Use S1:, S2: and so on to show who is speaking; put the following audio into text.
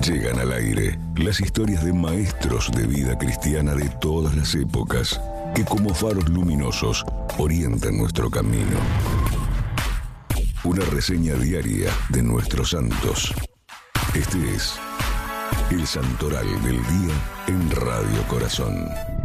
S1: Llegan al aire las historias de maestros de vida cristiana de todas las épocas que como faros luminosos orientan nuestro camino. Una reseña diaria de nuestros santos. Este es el Santoral del Día en Radio Corazón.